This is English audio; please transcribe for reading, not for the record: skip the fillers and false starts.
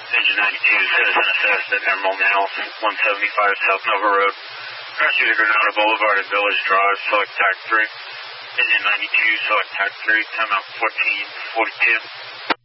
Engine 92, citizen assessed at Emerald Nail, 175 South Nova Road. Rescue to Granada Boulevard and Village Drive, select TAC 3. Engine 92, select TAC 3, timeout 14:42.